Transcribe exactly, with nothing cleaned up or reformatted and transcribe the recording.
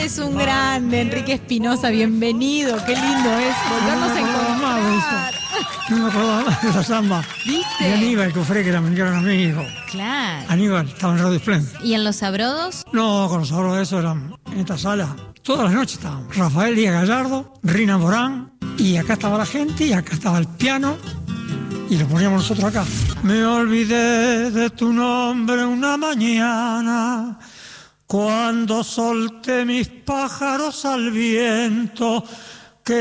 Eres un grande, Enrique Espinosa, bienvenido. Qué lindo es volvernos a encontrar. No me acordaba más de esa samba. ¿Viste? De Aníbal Cofré, que era mi gran amigo. Claro. Aníbal, estaba en Radio Splendid. ¿Y en Los Sabrodos? No, con los sabros de eso eran en esta sala. Todas las noches estábamos. Rafael Díaz Gallardo, Rina Morán, y acá estaba la gente, y acá estaba el piano, y lo poníamos nosotros acá. Me olvidé de tu nombre una mañana, cuando solté mis pájaros al viento.